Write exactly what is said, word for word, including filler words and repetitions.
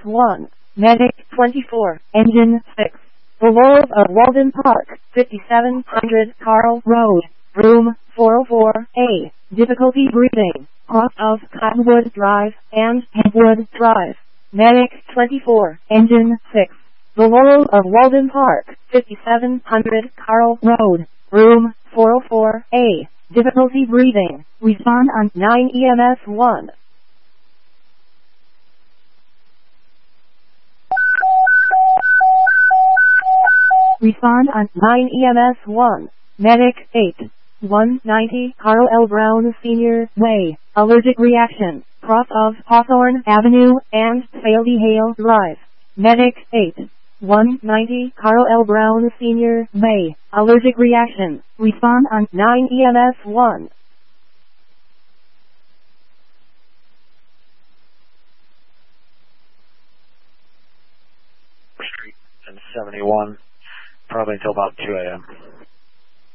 one. Medic twenty-four. Engine six. The Laurels of Walden Park, fifty-seven hundred Carl Road, room four oh four A. Difficulty breathing, off of Cottonwood Drive and Hempwood Drive. Medic twenty-four. Engine six. The Laurels of Walden Park, fifty-seven hundred Carl Road, room four oh four A. Difficulty breathing. Respond on nine E M S one. Respond on nine E M S one. Medic eight. one ninety Carl L. Brown Senior Way. Allergic reaction. Cross of Hawthorne Avenue and Failey Hale Drive. Medic eight. one ninety Carl L. Brown Senior Way. Allergic reaction. Respond on nine E M S one. Street and seventy-one, probably until about two A M